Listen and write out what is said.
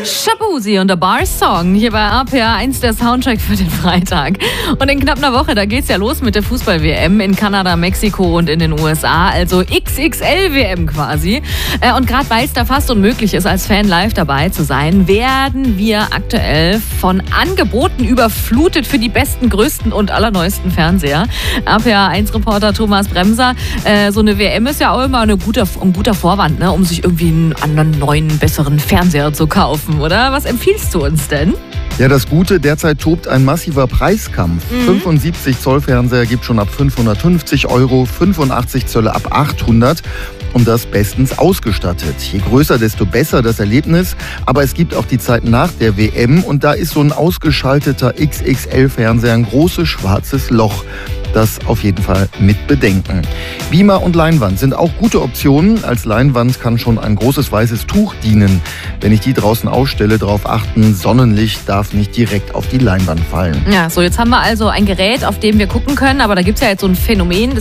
Shaboozey und der Bar Song hier bei RPA 1, der Soundtrack für den Freitag. Und in knapp einer Woche, da geht's ja los mit der Fußball-WM in Kanada, Mexiko und in den USA. Also XXL-WM quasi. Und gerade weil es da fast unmöglich ist, als Fan live dabei zu sein, werden wir aktuell von Angeboten überflutet für die besten, größten und allerneuesten Fernseher. RPA 1-Reporter Thomas Bremser. So eine WM ist ja auch immer ein guter Vorwand, ne, um sich irgendwie einen anderen, neuen, besseren Fernseher zu kaufen, oder? Was empfiehlst du uns denn? Ja, das Gute, derzeit tobt ein massiver Preiskampf. 75 Zoll Fernseher gibt schon ab 550 €, 85 Zölle ab 800 und das bestens ausgestattet. Je größer, desto besser das Erlebnis. Aber es gibt auch die Zeit nach der WM und da ist so ein ausgeschalteter XXL-Fernseher ein großes schwarzes Loch. Das auf jeden Fall mit bedenken. Beamer und Leinwand sind auch gute Optionen. Als Leinwand kann schon ein großes weißes Tuch dienen. Wenn ich die draußen aufstelle, darauf achten, Sonnenlicht darf nicht direkt auf die Leinwand fallen. Ja, so jetzt haben wir also ein Gerät, auf dem wir gucken können, aber da gibt es ja jetzt so ein Phänomen,